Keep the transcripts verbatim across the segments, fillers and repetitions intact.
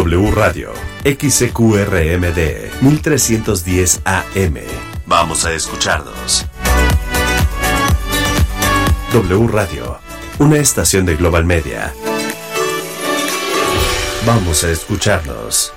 W Radio, X C Q R M D, mil trescientos diez A M. Vamos a escucharnos. W Radio, una estación de Global Media. Vamos a escucharnos.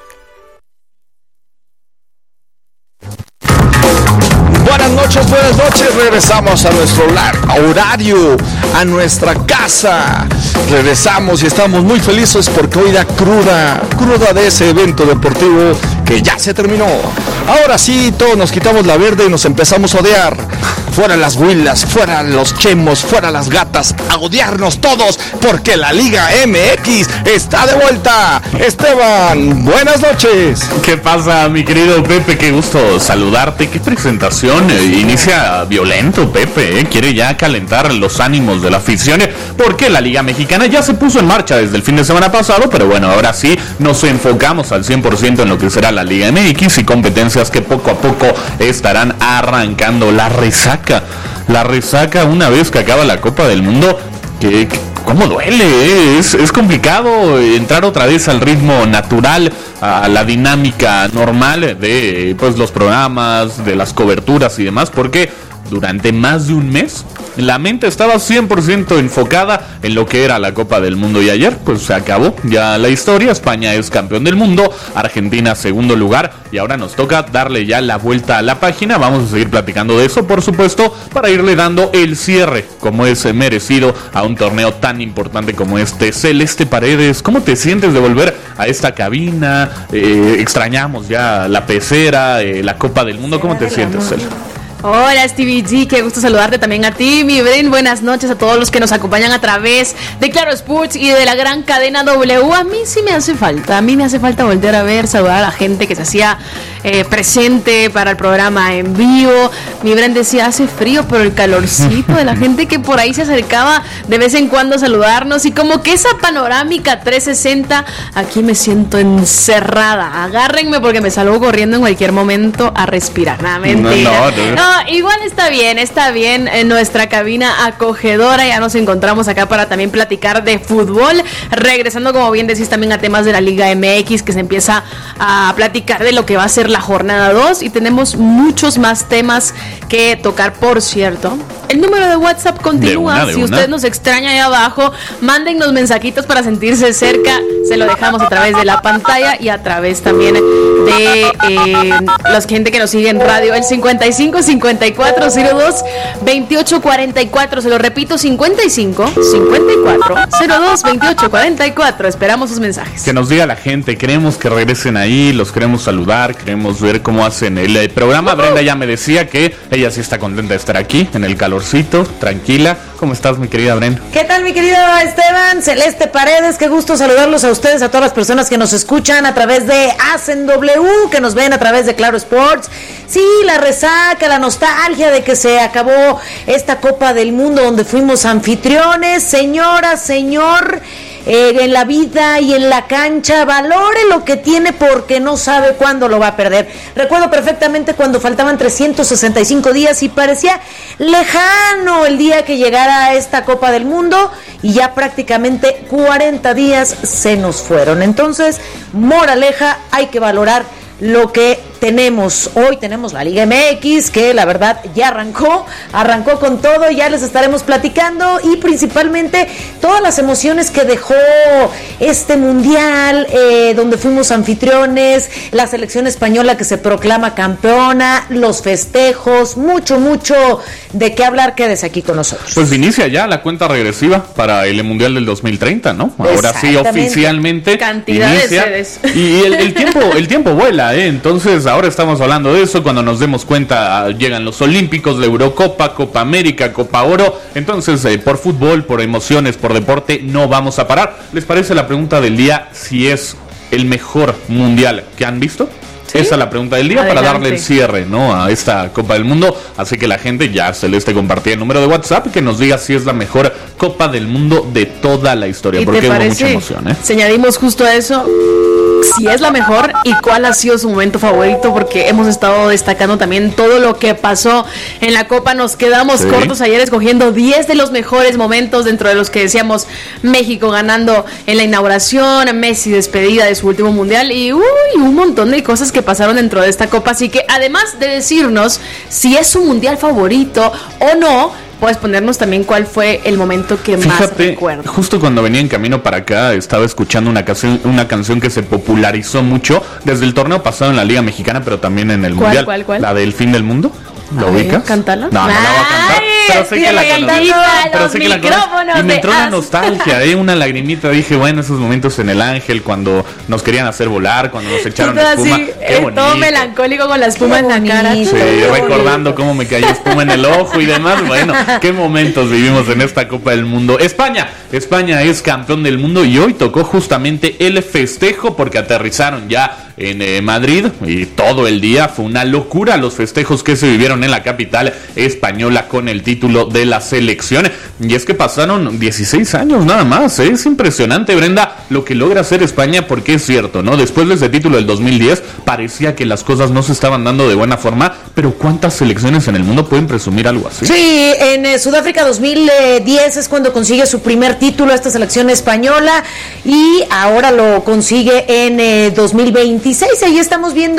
Buenas noches, buenas noches. Regresamos a nuestro horario, a nuestra casa. Regresamos y estamos muy felices porque hoy da cruda, cruda de ese evento deportivo que ya se terminó. Ahora sí, todos nos quitamos la verde y nos empezamos a odiar. Fuera las huilas, fuera los chemos, fuera las gatas, a odiarnos todos porque la Liga M X está de vuelta. Esteban, buenas noches. ¿Qué pasa, mi querido Pepe? Qué gusto saludarte. Qué presentación. Inicia violento, Pepe, ¿eh? Quiere ya calentar los ánimos de la afición porque la Liga Mexicana ya se puso en marcha desde el fin de semana pasado, pero bueno, ahora sí nos enfocamos al cien por ciento en lo que será la Liga M X y competencias que poco a poco estarán arrancando. La resaca, la resaca una vez que acaba la Copa del Mundo, que, que cómo duele, ¿eh? es, es complicado entrar otra vez al ritmo natural, a la dinámica normal de pues los programas, de las coberturas y demás, porque durante más de un mes la mente estaba cien por ciento enfocada en lo que era la Copa del Mundo y ayer pues se acabó ya la historia. España es campeón del mundo, Argentina segundo lugar y ahora nos toca darle ya la vuelta a la página. Vamos a seguir platicando de eso, por supuesto, para irle dando el cierre como es merecido a un torneo tan importante como este. Celeste Paredes, ¿cómo te sientes de volver a esta cabina? Eh, extrañamos ya la pecera, eh, la Copa del Mundo. ¿Cómo te sientes, Cel? Hola Stevie G, qué gusto saludarte también a ti, mi Bren. Buenas noches a todos los que nos acompañan a través de Claro Sports y de la gran cadena W. A mí sí me hace falta, a mí me hace falta volver a ver, saludar a la gente que se hacía eh, presente para el programa en vivo. Mi Bren decía, hace frío, pero el calorcito de la gente que por ahí se acercaba de vez en cuando a saludarnos y como que esa panorámica trescientos sesenta, aquí me siento encerrada. Agárrenme porque me salgo corriendo en cualquier momento a respirar. Nada, mentira. No, no, no. No, igual está bien, está bien en nuestra cabina acogedora. Ya nos encontramos acá para también platicar de fútbol, regresando, como bien decís, también a temas de la Liga M X, que se empieza a platicar de lo que va a ser la jornada dos y tenemos muchos más temas que tocar. Por cierto, el número de WhatsApp continúa, de una, de si usted una. nos extraña ahí abajo, mándennos mensajitos para sentirse cerca, se lo dejamos a través de la pantalla y a través también de eh, la gente que nos sigue en radio, el cincuenta y cinco cincuenta y cuatro cero dos veintiocho cuarenta y cuatro, se lo repito, cincuenta y cinco cincuenta y cuatro cero dos veintiocho cuarenta y cuatro. Esperamos sus mensajes. Que nos diga la gente, queremos que regresen ahí, los queremos saludar, queremos ver cómo hacen el, el programa. Uh-huh. Brenda ya me decía que ella sí está contenta de estar aquí, en el calorcito, tranquila. ¿Cómo estás, mi querida Brenda? ¿Qué tal, mi querido Esteban? Celeste Paredes, qué gusto saludarlos a ustedes, a todas las personas que nos escuchan a través de Hacen W, que nos ven a través de Claro Sports. Sí, la resaca, la nostalgia de que se acabó esta Copa del Mundo donde fuimos anfitriones. Señora, señor, eh, en la vida y en la cancha, valore lo que tiene porque no sabe cuándo lo va a perder. Recuerdo perfectamente cuando faltaban trescientos sesenta y cinco días y parecía lejano el día que llegara esta Copa del Mundo y ya prácticamente cuarenta días se nos fueron. Entonces, moraleja, hay que valorar lo que tenemos. Hoy tenemos la Liga M X, que la verdad ya arrancó, arrancó con todo, ya les estaremos platicando y principalmente todas las emociones que dejó este mundial, eh, donde fuimos anfitriones, la selección española que se proclama campeona, los festejos, mucho, mucho de qué hablar. Quédese aquí con nosotros. Pues inicia ya la cuenta regresiva para el mundial del dos mil treinta, ¿no? Ahora sí, oficialmente cantidad inicia, de sedes. Y el, el tiempo, el tiempo vuela, ¿eh? Entonces ahora estamos hablando de eso. Cuando nos demos cuenta, llegan los Olímpicos, la Eurocopa, Copa América, Copa Oro. Entonces, eh, por fútbol, por emociones, por deporte, no vamos a parar. ¿Les parece la pregunta del día si es el mejor mundial que han visto? ¿Sí? Esa es la pregunta del día. Adelante. Para darle el cierre, ¿no?, a esta Copa del Mundo. Así que la gente, ya Celeste compartía el número de WhatsApp, que nos diga si es la mejor Copa del Mundo de toda la historia, porque hubo mucha emoción, ¿eh? Si añadimos justo a eso, si es la mejor y cuál ha sido su momento favorito, porque hemos estado destacando también todo lo que pasó en la Copa. Nos quedamos sí. cortos ayer escogiendo diez de los mejores momentos, dentro de los que decíamos México ganando en la inauguración, Messi despedida de su último mundial y uy, un montón de cosas que pasaron dentro de esta Copa. Así que además de decirnos si es su mundial favorito o no, puedes ponernos también cuál fue el momento que Fíjate, más recuerdo. Justo cuando venía en camino para acá estaba escuchando una canción, una canción que se popularizó mucho desde el torneo pasado en la Liga Mexicana, pero también en el ¿Cuál, mundial. ¿Cuál, cuál? La del fin del mundo. ¿Lo ubicas? ¿Cántala? No, no la voy a cantar. Pero sé que la conocí. Pero sé que la conocí. Y me entró una nostalgia, ¿eh? Una lagrimita. Dije, bueno, esos momentos en el Ángel, cuando nos querían hacer volar, cuando nos echaron espuma. Así, Qué bonito. Todo melancólico con la espuma en la cara. Sí, recordando cómo me cayó espuma en el ojo y demás. Bueno, qué momentos vivimos en esta Copa del Mundo. España, España es campeón del mundo y hoy tocó justamente el festejo porque aterrizaron ya en eh, Madrid y todo el día fue una locura los festejos que se vivieron en la capital española con el título de la selección. Y es que pasaron dieciséis años nada más, ¿eh? Es impresionante, Brenda, lo que logra hacer España, porque es cierto, ¿no? Después de ese título del dos mil diez parecía que las cosas no se estaban dando de buena forma, pero ¿cuántas selecciones en el mundo pueden presumir algo así? Sí, en eh, Sudáfrica dos mil diez es cuando consigue su primer título esta selección española y ahora lo consigue en eh, dos mil veintiséis. Ahí estamos viendo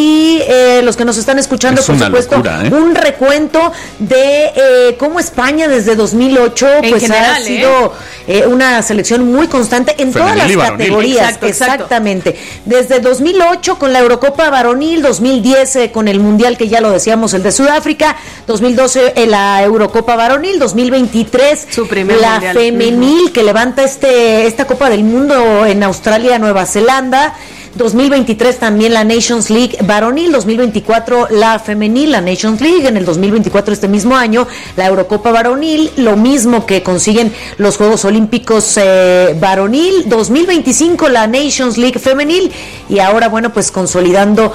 y eh, los que nos están escuchando, es por supuesto, locura, ¿eh? Un recuento de eh, cómo España desde dos mil ocho en pues general, ha sido eh? Eh, una selección muy constante en Femenil todas las categorías. Exacto, exactamente. Exacto. Desde dos mil ocho con la Eurocopa varonil, dos mil diez eh, con el Mundial que ya lo decíamos, el de Sudáfrica, dos mil doce eh, la Eurocopa varonil, dos mil veintitrés su primer la mundial. femenil uh-huh. que levanta este esta Copa del Mundo en Australia, Nueva Zelanda. dos mil veintitrés también la Nations League varonil, dos mil veinticuatro la femenil, la Nations League, en el dos mil veinticuatro este mismo año la Eurocopa varonil, lo mismo que consiguen los Juegos Olímpicos eh, varonil, dos mil veinticinco la Nations League femenil y ahora bueno pues consolidando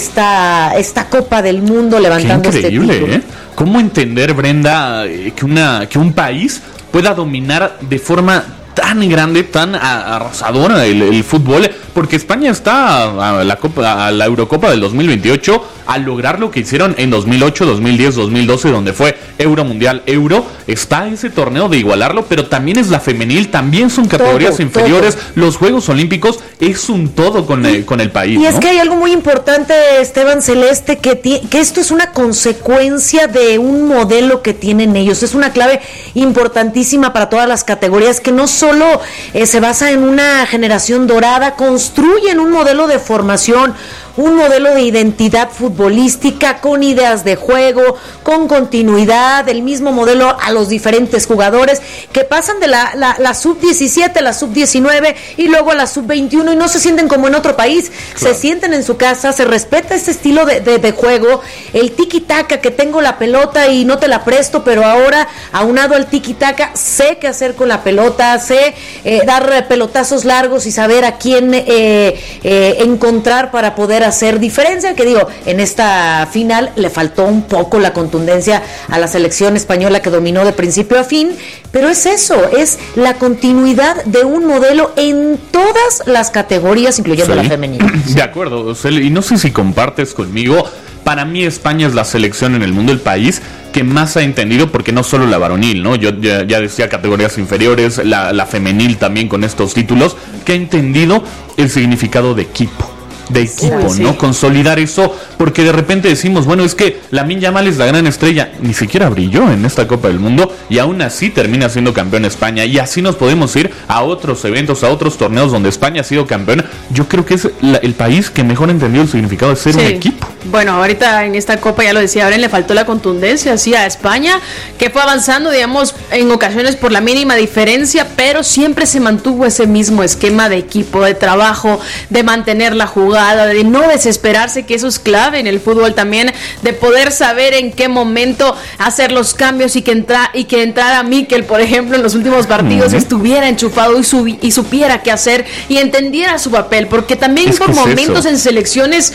esta esta Copa del Mundo, levantando Qué increíble, este título. ¿eh? ¿Cómo entender, Brenda, que una que un país pueda dominar de forma tan grande, tan arrasadora el, el fútbol? Porque España está a la Copa, a la Eurocopa del dos mil veintiocho a lograr lo que hicieron en dos mil ocho, dos mil diez, dos mil doce, donde fue Euro Mundial Euro. Está ese torneo de igualarlo, pero también es la femenil, también son categorías todo, inferiores. Todo. Los Juegos Olímpicos es un todo con el, con el país. Y ¿no? es que hay algo muy importante, Esteban Celeste, que, ti, que esto es una consecuencia de un modelo que tienen ellos. Es una clave importantísima para todas las categorías, que no solo eh, se basa en una generación dorada, construyen un modelo de formación, un modelo de identidad futbolística con ideas de juego, con continuidad, el mismo modelo a los diferentes jugadores que pasan de la, la, la sub diecisiete, la sub diecinueve y luego a la sub veintiuno y no se sienten como en otro país, claro. Se sienten en su casa, se respeta este estilo de, de, de juego, el tiki-taka, que tengo la pelota y no te la presto, pero ahora aunado al tiki-taka sé qué hacer con la pelota, sé eh, dar pelotazos largos y saber a quién eh, eh, encontrar para poder hacer diferencia, que digo, en esta final le faltó un poco la contundencia a la selección española, que dominó de principio a fin, pero es eso, es la continuidad de un modelo en todas las categorías, incluyendo sí. la femenina. De acuerdo, y no sé si compartes conmigo, para mí España es la selección en el mundo, el país que más ha entendido, porque no solo la varonil, ¿no? Yo ya, ya decía categorías inferiores, la, la femenil también con estos títulos, que ha entendido el significado de equipo. de equipo, sí, ¿no? Sí. Consolidar eso, porque de repente decimos, bueno, es que Lamine Yamal es la gran estrella, ni siquiera brilló en esta Copa del Mundo y aún así termina siendo campeón España, y así nos podemos ir a otros eventos, a otros torneos donde España ha sido campeón. Yo creo que es la, el país que mejor entendió el significado de ser sí. un equipo. Bueno, ahorita en esta Copa, ya lo decía Abren, le faltó la contundencia, sí, a España, que fue avanzando, digamos, en ocasiones por la mínima diferencia, pero siempre se mantuvo ese mismo esquema de equipo, de trabajo, de mantener la jugada, de no desesperarse, que eso es clave en el fútbol también, de poder saber en qué momento hacer los cambios y que entra, y que entrara Mikel, por ejemplo, en los últimos partidos, uh-huh. estuviera enchufado y, subi, y supiera qué hacer y entendiera su papel, porque también es por momentos eso. En selecciones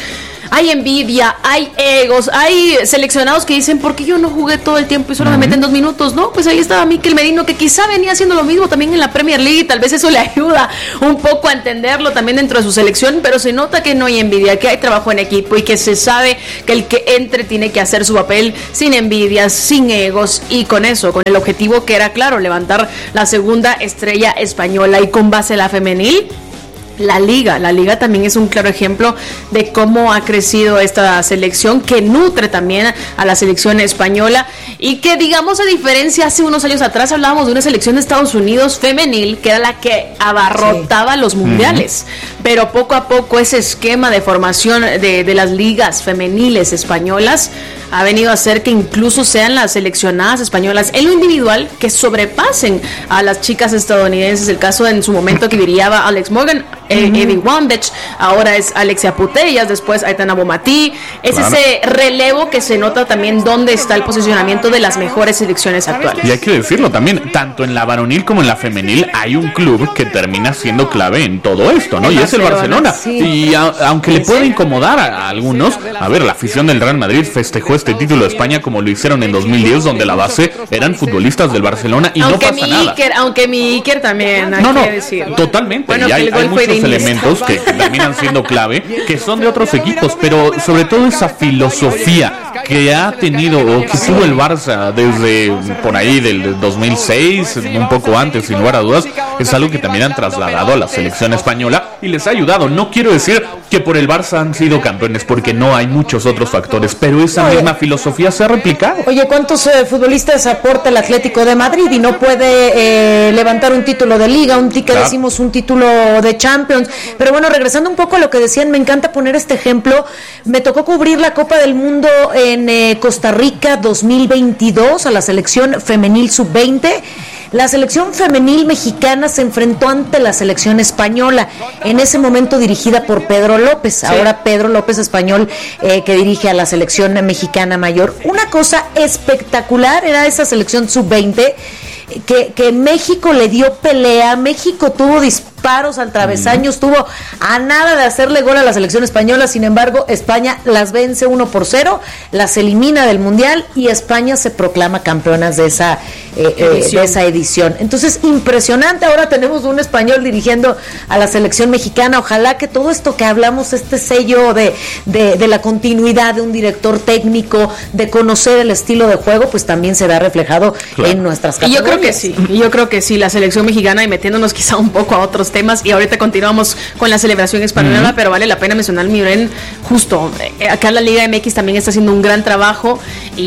hay envidia, hay egos, hay seleccionados que dicen, ¿por qué yo no jugué todo el tiempo y solo uh-huh. me meten dos minutos? No, pues ahí estaba Mikel Merino, que quizá venía haciendo lo mismo también en la Premier League, y tal vez eso le ayuda un poco a entenderlo también dentro de su selección, pero se nota que no hay envidia, que hay trabajo en equipo y que se sabe que el que entre tiene que hacer su papel sin envidias, sin egos, y con eso, con el objetivo que era, claro, levantar la segunda estrella española. Y con base a la femenil, La Liga, la Liga también es un claro ejemplo de cómo ha crecido esta selección, que nutre también a la selección española, y que, digamos, a diferencia, hace unos años atrás hablábamos de una selección de Estados Unidos femenil, que era la que abarrotaba sí. los mundiales, uh-huh. pero poco a poco ese esquema de formación de, de las ligas femeniles españolas ha venido a hacer que incluso sean las seleccionadas españolas en lo individual que sobrepasen a las chicas estadounidenses. El caso en su momento que brillaba Alex Morgan, eh, uh-huh. Eddie Wambach, ahora es Alexia Putellas, después Aitana Bonmatí. Es claro. ese relevo que se nota también dónde está el posicionamiento de las mejores selecciones actuales. Y hay que decirlo también, tanto en la varonil como en la femenil hay un club que termina siendo clave en todo esto, ¿no? El y Barcelona, es el Barcelona. Sí. Y a, aunque le puede incomodar a, a algunos, a ver, la afición del Real Madrid festejó este título de España como lo hicieron en dos mil diez, donde la base eran futbolistas del Barcelona y aunque no pasa nada. Iker, aunque mi Iker también, hay no, no, que decir. Totalmente. Bueno, y hay, hay muchos elementos que, que terminan siendo clave, que son de otros equipos, pero sobre todo esa filosofía que ha tenido o que tuvo el Barça desde por ahí del dos mil seis, un poco antes, sin lugar a dudas, es algo que también han trasladado a la selección española y les ha ayudado. No quiero decir que por el Barça han sido campeones, porque no, hay muchos otros factores, pero esa misma filosofía se ha replicado. Oye, ¿cuántos eh, futbolistas aporta el Atlético de Madrid y no puede eh, levantar un título de Liga, un título, claro. decimos un título de Champions? Pero bueno, regresando un poco a lo que decían, me encanta poner este ejemplo. Me tocó cubrir la Copa del Mundo en eh, Costa Rica dos mil veintidós a la selección femenil sub veinte. La selección femenil mexicana se enfrentó ante la selección española, en ese momento dirigida por Pedro López, sí. ahora Pedro López español, eh, que dirige a la selección mexicana mayor. Una cosa espectacular era esa selección sub veinte, que, que México le dio pelea, México tuvo disparos al travesaño, estuvo a nada de hacerle gol a la selección española. Sin embargo, España las vence uno por cero, las elimina del Mundial y España se proclama campeonas de esa, eh, eh, de esa edición. Entonces, impresionante. Ahora tenemos un español dirigiendo a la selección mexicana. Ojalá que todo esto que hablamos, este sello de, de, de la continuidad de un director técnico, de conocer el estilo de juego, pues también se vea reflejado claro. en nuestras categorías. Y yo creo que sí, y yo creo que sí, la selección mexicana, y metiéndonos quizá un poco a otros temas, y ahorita continuamos con la celebración española, uh-huh. pero vale la pena mencionar, miren, justo, eh, acá la Liga M X también está haciendo un gran trabajo,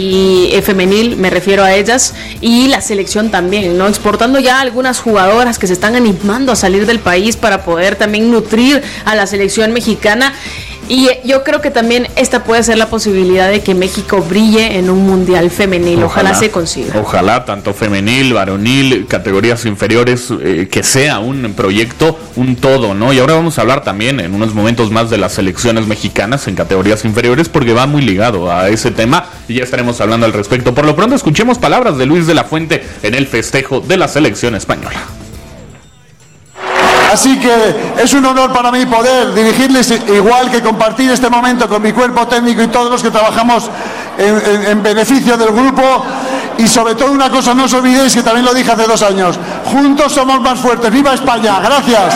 y eh, femenil, me refiero a ellas, y la selección también, ¿no? Exportando ya algunas jugadoras que se están animando a salir del país para poder también nutrir a la selección mexicana. Y yo creo que también esta puede ser la posibilidad de que México brille en un mundial femenil. Ojalá, Ojalá se consiga. Ojalá, tanto femenil, varonil, categorías inferiores, eh, que sea un proyecto, un todo, ¿no? Y ahora vamos a hablar también en unos momentos más de las selecciones mexicanas en categorías inferiores, porque va muy ligado a ese tema y ya estaremos hablando al respecto. Por lo pronto, escuchemos palabras de Luis de la Fuente en el festejo de la selección española. Así que es un honor para mí poder dirigirles, igual que compartir este momento con mi cuerpo técnico y todos los que trabajamos en, en, en beneficio del grupo. Y sobre todo una cosa, no os olvidéis que también lo dije hace dos años, juntos somos más fuertes. ¡Viva España! ¡Gracias!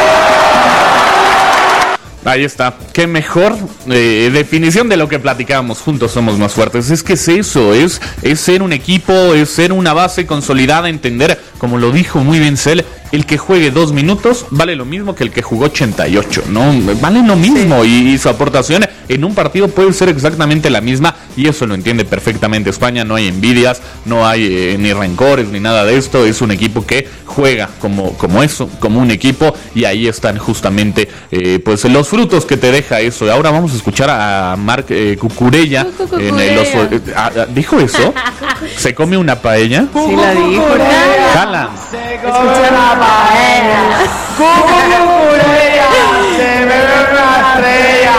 Ahí está, qué mejor eh, definición de lo que platicábamos, juntos somos más fuertes. Es que es eso, es, es ser un equipo, es ser una base consolidada, entender, como lo dijo muy bien Cel, el que juegue dos minutos vale lo mismo que el que jugó ochenta y ocho, ¿no? Vale lo mismo, sí. y, y su aportación en un partido puede ser exactamente la misma, y eso lo entiende perfectamente España. No hay envidias, no hay eh, ni rencores, ni nada de esto. Es un equipo que juega como, como eso, como un equipo, y ahí están justamente eh, pues los frutos que te deja eso. Ahora vamos a escuchar a Marc eh, Cucurella. En el oso, eh, ah, ¿dijo eso? ¿Se come una paella? Sí, la dijo. Jala. Se come una paella. Cucurella. Se bebe una estrella.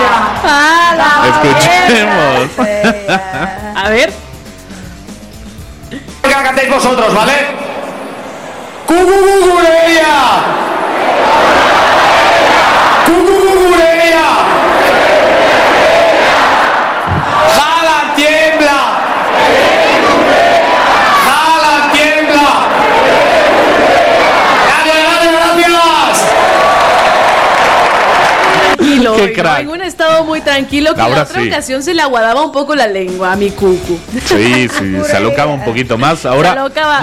Escuchemos. A ver. Que la cantéis vosotros, ¿vale? ¡Cucurella! ¡Cucurella! hoy, ¿no? crack. En un estado muy tranquilo, que Ahora la otra sí. ocasión se le aguadaba un poco la lengua a mi cucu. Sí, sí, se alocaba un poquito más. Ahora Se alocaba.